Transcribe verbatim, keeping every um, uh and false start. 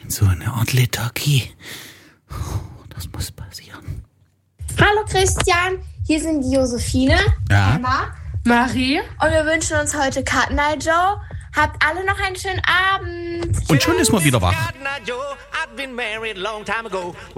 so eine Art Lethargie. Das muss passieren. Hallo Christian, hier sind die Josephine, Ja. Emma Marie. und wir wünschen uns heute Cut Night Joe. Habt alle noch einen schönen Abend. Und schon ist man wieder wach.